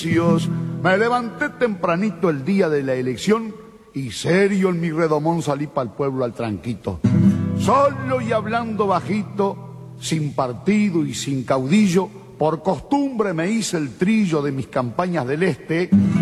Me levanté tempranito el día de la elección y serio en mi redomón salí para el pueblo al tranquito. Solo y hablando bajito, sin partido y sin caudillo, por costumbre me hice el trillo de mis campañas del este